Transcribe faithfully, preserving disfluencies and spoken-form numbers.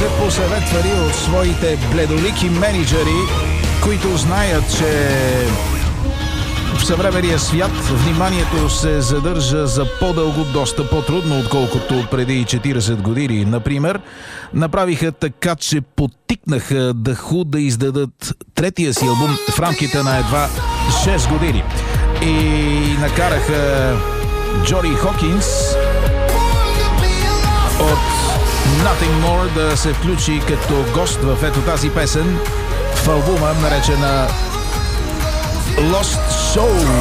се посъветвали от своите бледолики менеджери, които знаят, че в съвременния свят вниманието се задържа за по-дълго, доста по-трудно, отколкото преди четиридесет години. Например, направиха така, че подтикнаха The Who да издадат третия си албум в рамките на едва шест години. И накараха Джоди Хокинс от Nothing More да се включи като гост в ето тази песен в албума, наречена Lost Soul.